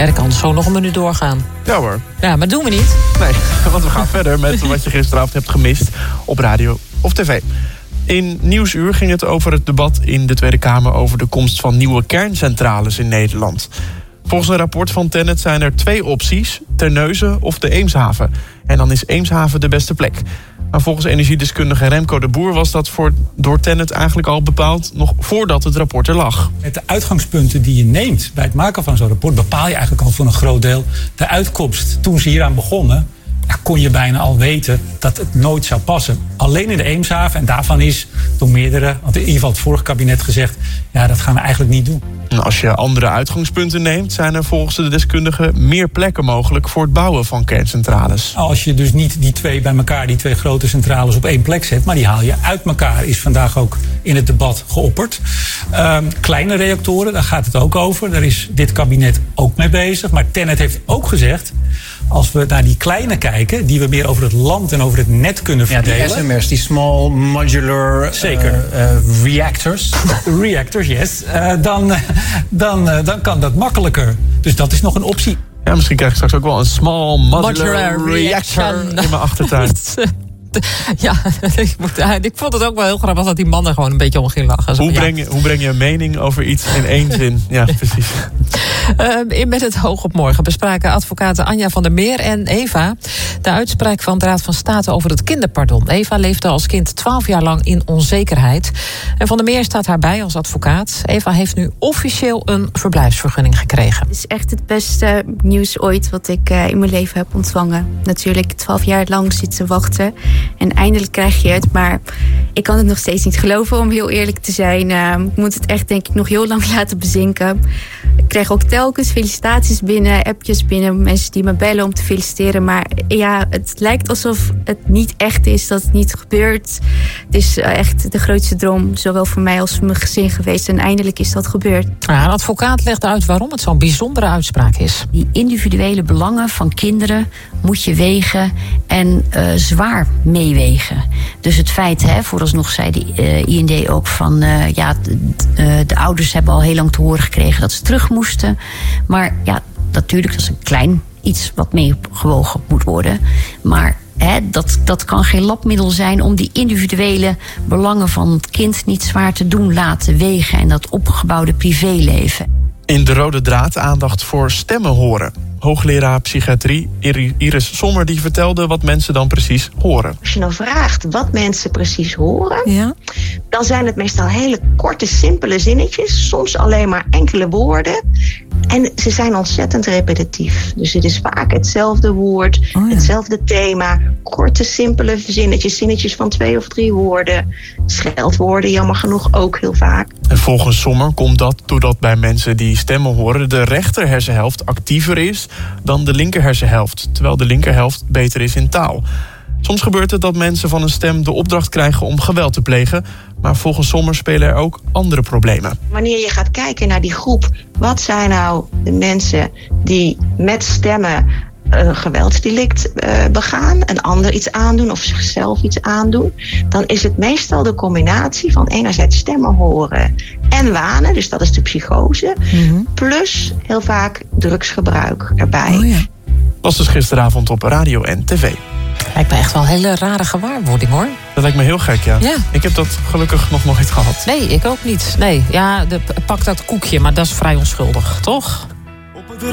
Ja, dat kan zo nog een minuut doorgaan. Ja hoor. Ja, maar dat doen we niet. Nee, want we gaan verder met wat je gisteravond hebt gemist op radio of tv. In Nieuwsuur ging het over het debat in de Tweede Kamer over de komst van nieuwe kerncentrales in Nederland. Volgens een rapport van TenneT zijn er 2 opties: Terneuzen of de Eemshaven. En dan is Eemshaven de beste plek. Maar volgens energiedeskundige Remco de Boer was dat door TenneT eigenlijk al bepaald nog voordat het rapport er lag. Met de uitgangspunten die je neemt bij het maken van zo'n rapport bepaal je eigenlijk al voor een groot deel de uitkomst. Toen ze hieraan begonnen, kon je bijna al weten dat het nooit zou passen. Alleen in de Eemshaven, en daarvan is door meerdere, want in ieder geval het vorige kabinet gezegd, ja, dat gaan we eigenlijk niet doen. Als je andere uitgangspunten neemt, zijn er volgens de deskundigen meer plekken mogelijk voor het bouwen van kerncentrales. Als je dus niet die 2 bij elkaar, die 2 grote centrales op 1 plek zet, maar die haal je uit elkaar, is vandaag ook in het debat geopperd. Kleine reactoren, daar gaat het ook over. Daar is dit kabinet ook mee bezig. Maar TenneT heeft ook gezegd, als we naar die kleine kijken, die we meer over het land en over het net kunnen verdelen. Ja, die SMR's, die small modular reactors. Reactors, yes. Dan kan dat makkelijker. Dus dat is nog een optie. Ja, misschien krijg ik straks ook wel een small modular reactor in mijn achtertuin. Ja, ik vond het ook wel heel grappig dat die man er gewoon een beetje om ging lachen. Hoe breng je een mening over iets in 1 zin? Ja, precies. Met het Oog op Morgen bespraken advocaten Anja van der Meer en Eva de uitspraak van de Raad van State over het kinderpardon. Eva leefde als kind 12 jaar lang in onzekerheid. En Van der Meer staat haar bij als advocaat. Eva heeft nu officieel een verblijfsvergunning gekregen. Het is echt het beste nieuws ooit wat ik in mijn leven heb ontvangen. Natuurlijk 12 jaar lang zitten wachten. En eindelijk krijg je het, maar ik kan het nog steeds niet geloven, om heel eerlijk te zijn. Ik moet het echt, denk ik, nog heel lang laten bezinken. Ik krijg ook telkens felicitaties binnen, appjes binnen, mensen die me bellen om te feliciteren. Maar ja, het lijkt alsof het niet echt is, dat het niet gebeurt. Het is echt de grootste droom, zowel voor mij als voor mijn gezin geweest. En eindelijk is dat gebeurd. Ja, een advocaat legt uit waarom het zo'n bijzondere uitspraak is. Die individuele belangen van kinderen moet je wegen en zwaar meewegen. Dus het feit, vooralsnog zei de IND ook van de ouders hebben al heel lang te horen gekregen dat ze terug moesten. Maar ja, natuurlijk, dat is een klein iets wat meegewogen moet worden. Maar dat kan geen labmiddel zijn om die individuele belangen van het kind niet zwaar te doen laten wegen en dat opgebouwde privéleven. In de rode draad aandacht voor stemmen horen. Hoogleraar psychiatrie Iris Sommer die vertelde wat mensen dan precies horen. Als je nou vraagt wat mensen precies horen, dan zijn het meestal hele korte, simpele zinnetjes. Soms alleen maar enkele woorden. En ze zijn ontzettend repetitief. Dus het is vaak hetzelfde woord, hetzelfde thema. Korte, simpele zinnetjes van 2 of 3 woorden. Scheldwoorden, jammer genoeg ook heel vaak. En volgens Sommer komt dat doordat bij mensen die stemmen horen de rechter hersenhelft actiever is dan de linker hersenhelft, terwijl de linkerhelft beter is in taal. Soms gebeurt het dat mensen van een stem de opdracht krijgen om geweld te plegen, maar volgens Sommer spelen er ook andere problemen. Wanneer je gaat kijken naar die groep, wat zijn nou de mensen die met stemmen een geweldsdelict begaan, een ander iets aandoen of zichzelf iets aandoen, dan is het meestal de combinatie van enerzijds stemmen horen en wanen, dus dat is de psychose, plus heel vaak drugsgebruik erbij. Was dus gisteravond op radio en tv. Lijkt me echt wel een hele rare gewaarwording, hoor. Dat lijkt me heel gek, ja. Ik heb dat gelukkig nog nooit gehad. Nee, ik ook niet. Nee, ja, pak dat koekje, maar dat is vrij onschuldig, toch? Op het